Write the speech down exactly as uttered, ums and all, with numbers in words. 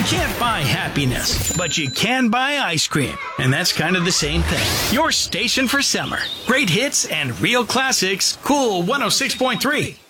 can't buy happiness, but you can buy ice cream. And that's kind of the same thing. Your station for summer. Great hits and real classics. Cool one oh six point three.